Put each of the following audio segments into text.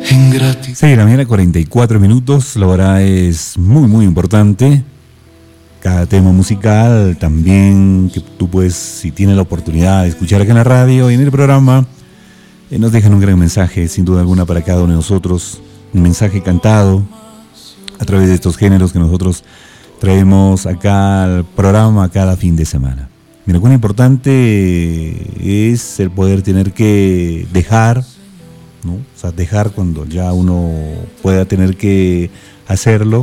Sí, la mañana 44 minutos, la hora es muy muy importante. Cada tema musical también que tú puedes, si tienes la oportunidad de escuchar acá en la radio y en el programa, nos dejan un gran mensaje, sin duda alguna, para cada uno de nosotros. Un mensaje cantado a través de estos géneros que nosotros traemos acá al programa cada fin de semana. Mira, cuán importante es el poder tener que dejar, ¿no? O sea, dejar cuando ya uno pueda tener que hacerlo.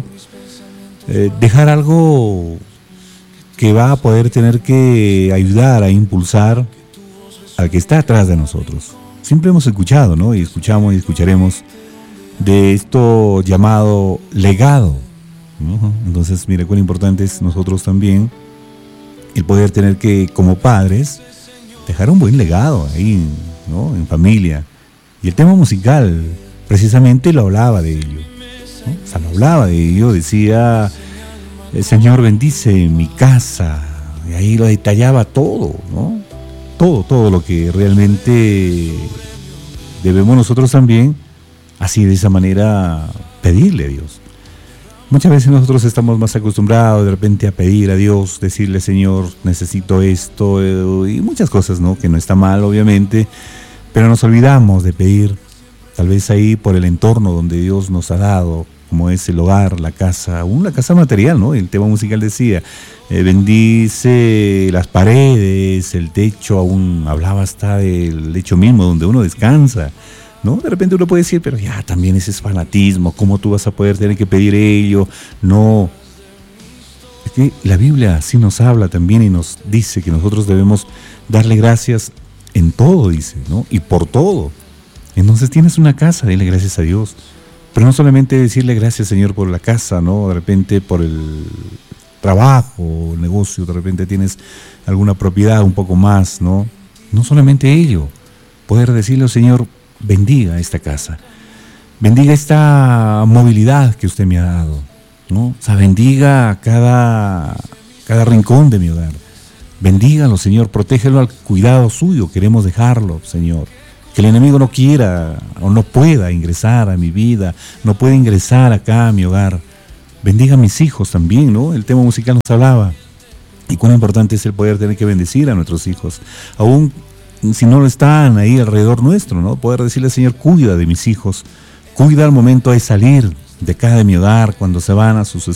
Dejar algo que va a poder tener que ayudar a impulsar al que está atrás de nosotros. Siempre hemos escuchado, ¿no? Y escuchamos y escucharemos de esto llamado legado, ¿no? Entonces, mira, cuán importante es nosotros también el poder tener que, como padres, dejar un buen legado ahí, ¿no? En familia. Y el tema musical, precisamente, lo hablaba de ello, ¿no? O sea, lo hablaba de ello, decía, el Señor bendice mi casa, y ahí lo detallaba todo, ¿no? Todo lo que realmente debemos nosotros también, así de esa manera, pedirle a Dios. Muchas veces nosotros estamos más acostumbrados de repente a pedir a Dios, decirle, Señor, necesito esto, y muchas cosas, ¿no? Que no está mal, obviamente, pero nos olvidamos de pedir, tal vez ahí por el entorno donde Dios nos ha dado, como es el hogar, la casa, una casa material, ¿no? El tema musical decía, bendice las paredes, el techo, aún hablaba hasta del lecho mismo donde uno descansa, ¿no? De repente uno puede decir, pero ya también ese es fanatismo, ¿cómo tú vas a poder tener que pedir ello? No, es que la Biblia sí nos habla también y nos dice que nosotros debemos darle gracias en todo, dice, ¿no? Y por todo. Entonces tienes una casa, dile gracias a Dios. Pero no solamente decirle gracias, Señor, por la casa, ¿no? De repente por el trabajo, el negocio, de repente tienes alguna propiedad un poco más, ¿no? No solamente ello, poder decirle, Señor, bendiga esta casa, bendiga esta movilidad que usted me ha dado, ¿no? O sea, bendiga cada rincón de mi hogar, bendígalo, Señor, protégelo al cuidado suyo, queremos dejarlo, Señor. Que el enemigo no quiera o no pueda ingresar a mi vida, no pueda ingresar acá a mi hogar. Bendiga a mis hijos también, ¿no? El tema musical nos hablaba. Y cuán importante es el poder tener que bendecir a nuestros hijos. Aún si no están ahí alrededor nuestro, ¿no? Poder decirle, Señor, cuida de mis hijos. Cuida al momento de salir de acá de mi hogar, cuando se van a sus